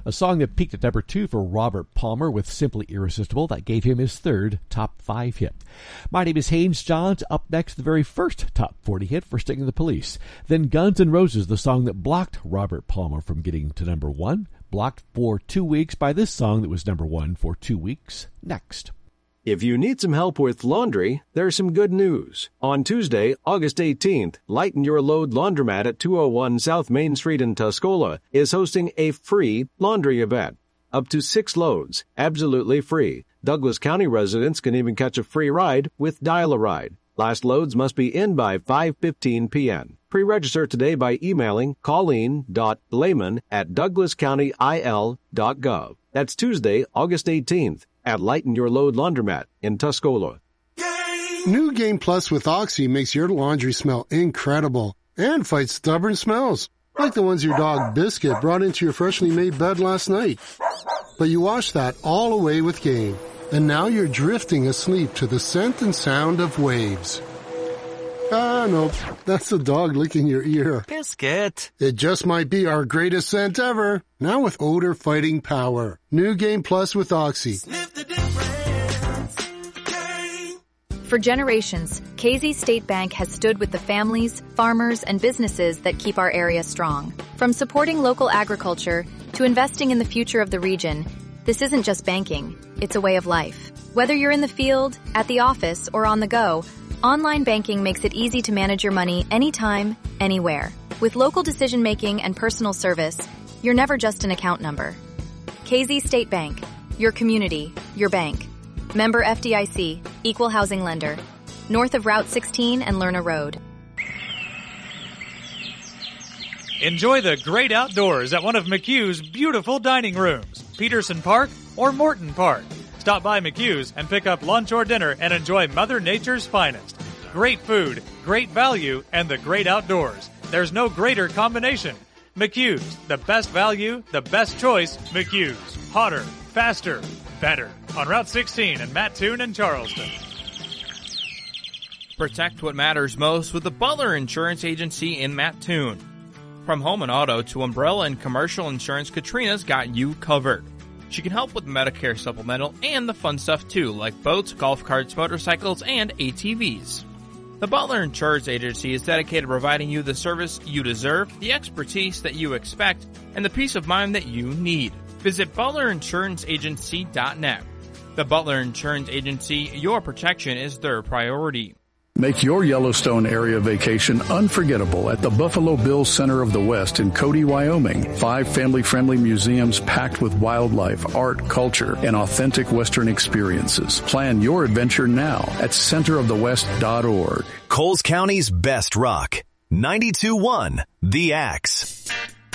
A song that peaked at number 2 for Robert Palmer with Simply Irresistible. That gave him his third top 5 hit. My Name is Haynes Johns, up next, the very first top 40 hit for Sting and the Police. Then Guns N' Roses, the song that blocked Robert Palmer from getting to number 1. Blocked for 2 weeks by this song that was number 1 for 2 weeks. Next. If you need some help with laundry, there's some good news. On Tuesday, August 18th, Lighten Your Load Laundromat at 201 South Main Street in Tuscola is hosting a free laundry event. Up to 6 loads, absolutely free. Douglas County residents can even catch a free ride with Dial-A-Ride. Last loads must be in by 5:15 p.m. Pre-register today by emailing colleen.lehman@douglascountyil.gov. That's Tuesday, August 18th at Lighten Your Load Laundromat in Tuscola. New Game Plus with Oxy makes your laundry smell incredible and fights stubborn smells, like the ones your dog Biscuit brought into your freshly made bed last night. But you wash that all away with Game, and now you're drifting asleep to the scent and sound of waves. Nope, that's the dog licking your ear. Biscuit. It just might be our greatest scent ever, now with odor fighting power. New Game Plus with Oxy. Sniff the difference. For generations, KZ State Bank has stood with the families, farmers, and businesses that keep our area strong. From supporting local agriculture to investing in the future of the region, this isn't just banking, it's a way of life. Whether you're in the field, at the office, or on the go, online banking makes it easy to manage your money anytime, anywhere. With local decision-making and personal service, you're never just an account number. KZ State Bank, your community, your bank. Member FDIC, Equal Housing Lender. North of Route 16 and Lerner Road. Enjoy the great outdoors at one of McHugh's beautiful dining rooms, Peterson Park or Morton Park. Stop by McHugh's and pick up lunch or dinner and enjoy Mother Nature's finest. Great food, great value, and the great outdoors. There's no greater combination. McHugh's, the best value, the best choice, McHugh's. Hotter, faster, better. On Route 16 in Mattoon and Charleston. Protect what matters most with the Butler Insurance Agency in Mattoon. From home and auto to umbrella and commercial insurance, Katrina's got you covered. She can help with Medicare supplemental and the fun stuff too, like boats, golf carts, motorcycles, and ATVs. The Butler Insurance Agency is dedicated to providing you the service you deserve, the expertise that you expect, and the peace of mind that you need. Visit ButlerInsuranceAgency.net. The Butler Insurance Agency, your protection is their priority. Make your Yellowstone area vacation unforgettable at the Buffalo Bills Center of the West in Cody, Wyoming. 5 family-friendly museums packed with wildlife, art, culture, and authentic Western experiences. Plan your adventure now at centerofthewest.org. Coles County's best rock. 92.1 The Axe.